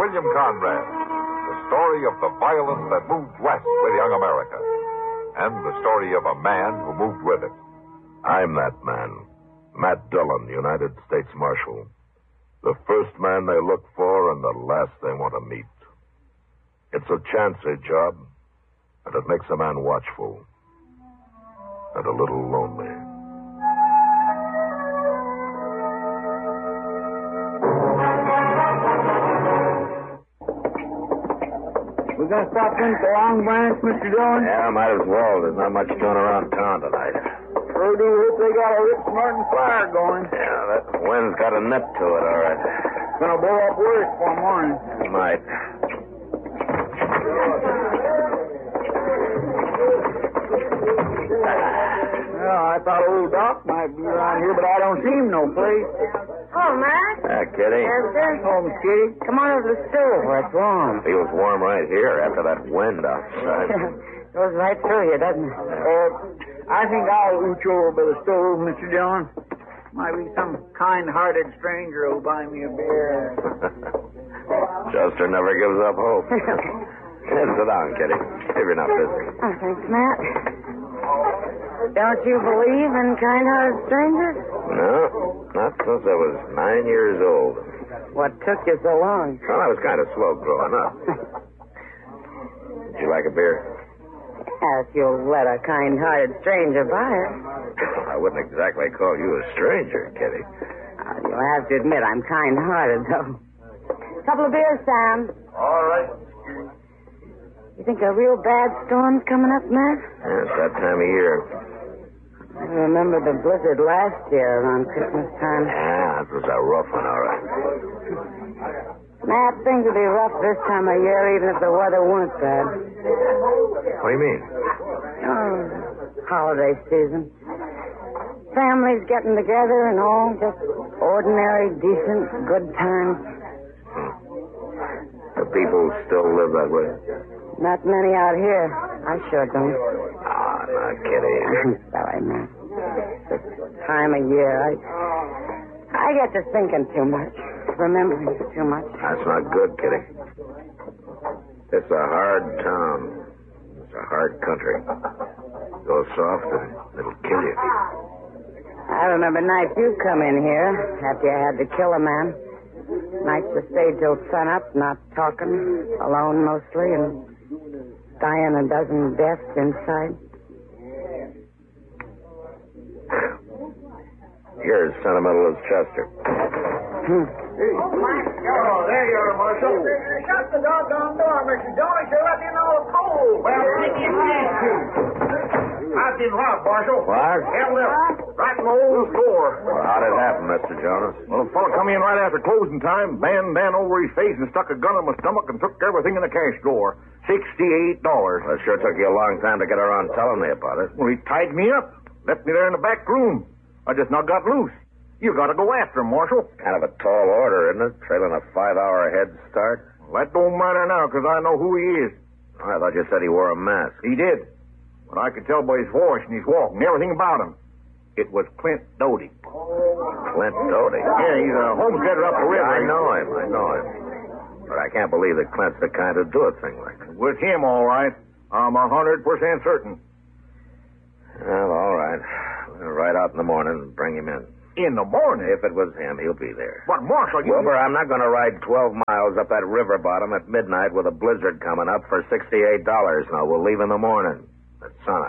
William Conrad, the story of the violence that moved west with young America, and the story of a man who moved with it. I'm that man, Matt Dillon, United States Marshal. The first man they look for and the last they want to meet. It's a chancy job, and it makes a man watchful and a little lonely. We're going to stop in for Long Branch, Mr. Dillon? Yeah, might as well. There's not much doing around town tonight. Sure do hope they got a rip smarting fire going. Yeah, that wind's got a nip to it, all right. It's going to blow up worse for morning. It might. Well, I thought old Doc might be around here, but I don't see him no place. Oh, Matt. Kitty. Yes, sir. Oh, Miss Kitty. Come on over to the stove where it's warm. Feels warm right here after that wind outside. Goes right through you, doesn't it? I think I'll ooch over by the stove, Mr. Dillon. Might be some kind-hearted stranger who'll buy me a beer. Chester never gives up hope. Sit down, Kitty, if you're not busy. Oh, thanks, Matt. Don't you believe in kind-hearted strangers? No, not since I was 9 years old. What took you so long? Well, I was kind of slow growing up. Would you like a beer? If you'll let a kind-hearted stranger buy it. I wouldn't exactly call you a stranger, Kitty. You'll have to admit I'm kind-hearted, though. Couple of beers, Sam. All right. You think a real bad storm's coming up, Matt? Yeah, it's that time of year. I remember the blizzard last year around Christmas time. Yeah, that was a rough one, all right. Matt, things will be rough this time of year, even if the weather weren't bad. What do you mean? Oh, holiday season. Families getting together and all, just ordinary, decent, good times. The people still live that way? Not many out here. I sure don't. Ah, no, Kitty. I'm sorry, Matt. This time of year, I get to thinking too much, remembering too much. That's not good, Kitty. It's a hard town. It's a hard country. Go soft and it'll kill you. I remember nights you come in here after you had to kill a man. Nights you stayed till sunup, not talking, alone mostly, and dying a dozen deaths inside. You're as sentimental as Chester. Oh, there you are, Marshal. Shut the doggone door, Mr. Dillon. You're letting in all the cold. Well, take it easy. I've been robbed, Marshal. What? Held up. Right in the old store. Well, how'd it happen, Mr. Jonas? Well, a fellow come in right after closing time, banged down over his face and stuck a gun in my stomach and took everything in the cash drawer. $68. Well, it sure took you a long time to get around telling me about it. Well, he tied me up, left me there in the back room. I just now got loose. You got to go after him, Marshal. Kind of a tall order, isn't it? Trailing a 5-hour head start. Well, that don't matter now, because I know who he is. I thought you said he wore a mask. He did. But I could tell by his voice and his walk and everything about him. It was Clint Doty. Clint Doty? Yeah, he's a homesteader up the river. I know him. But I can't believe that Clint's the kind to do a thing like that. With him, all right. I'm 100% certain. Well, all right. We'll ride out in the morning and bring him in. In the morning? If it was him, he'll be there. But, Marshal, you... Wilbur, I'm not going to ride 12 miles up that river bottom at midnight with a blizzard coming up for $68. Now, we'll leave in the morning at sunup.